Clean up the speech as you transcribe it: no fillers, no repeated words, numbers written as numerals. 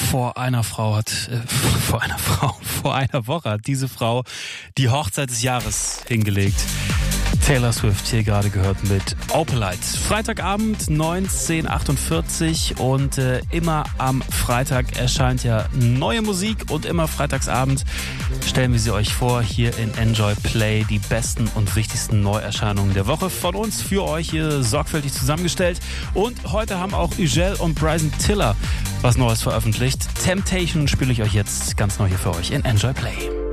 Vor einer Woche hat diese Frau die Hochzeit des Jahres hingelegt. Taylor Swift hier gerade gehört mit Opalite. Freitagabend 19:48 und immer am Freitag erscheint ja neue Musik und immer freitagsabend stellen wir sie euch vor hier in Enjoy Play, die besten und wichtigsten Neuerscheinungen der Woche von uns für euch hier sorgfältig zusammengestellt. Und heute haben auch Ugel und Bryson Tiller was Neues veröffentlicht. Temptation spiele ich euch jetzt ganz neu hier für euch in Enjoy Play.